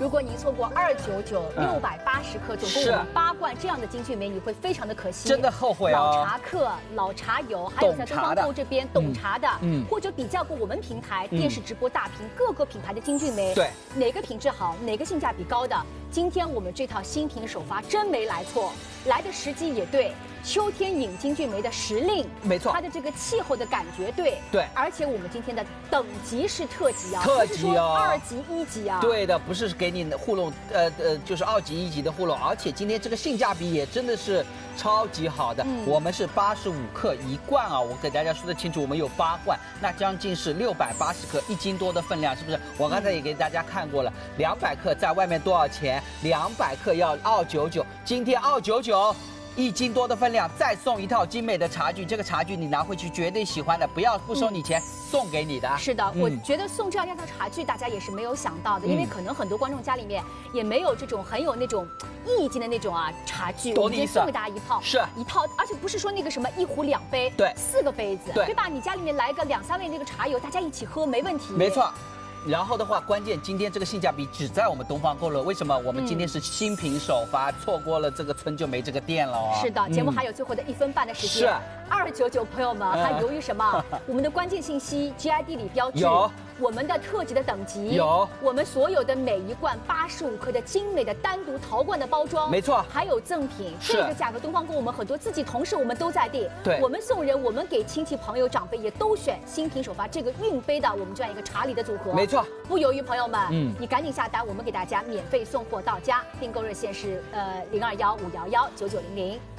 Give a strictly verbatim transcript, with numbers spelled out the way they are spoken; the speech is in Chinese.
如果您错过二九九六百八十克，总共我们八罐这样的金骏眉，你会非常的可惜， 真的后悔哦。 老茶客、老茶友，还有在东方购这边懂茶的， 嗯， 或者比较过我们平台电视直播大屏各个品牌的金骏眉， 对， 哪个品质好，哪个性价比高的，今天我们这套新品首发真没来错，来的时机也对。 秋天饮金骏眉的时令， 没错， 它的这个气候的感觉对， 对， 而且我们今天的等级是特级啊， 特级哦， 二级、一级啊， 对的，不是给你糊弄，呃呃，就是二级、一级的糊弄，而且今天这个性价比也真的是超级好的。嗯、我们是八十五克一罐啊，我给大家说得清楚，我们有八罐，那将近是六百八十克，一斤多的分量，是不是？我刚才也给大家看过了，两百克在外面多少钱？两百克要二九九，今天二九九。 一斤多的分量，再送一套精美的茶具。这个茶具你拿回去绝对喜欢的，不要不收你钱，嗯、送给你的。 是的，嗯、我觉得送这样一套茶具，大家也是没有想到的，嗯、因为可能很多观众家里面也没有这种很有那种意境的那种啊茶具。我们今天送给大家一套， 是一套，而且不是说那个什么一壶两杯， 对， 四个杯子， 对， 对吧？你家里面来个两三位那个茶友，大家一起喝没问题。 没错。 然后的话，关键今天这个性价比只在我们东方购乐。为什么？我们今天是新品首发，嗯、错过了这个村就没这个店了哦。 是的，节目还有最后的一分半的时间。是二九九，朋友们还犹豫什么？我们的关键信息 G I D 里标志有。 我们的特级的等级有， 我们所有的每一罐八十五克的精美的单独陶罐的包装， 没错， 还有赠品，这个价格东方购我们很多自己同事我们都在订， 对， 我们送人，我们给亲戚朋友长辈也都选新品首发这个运杯的我们这样一个茶礼的组合， 没错， 不犹豫，朋友们， 嗯， 你赶紧下单，我们给大家免费送货到家，订购热线是呃零二幺五幺幺九九零零。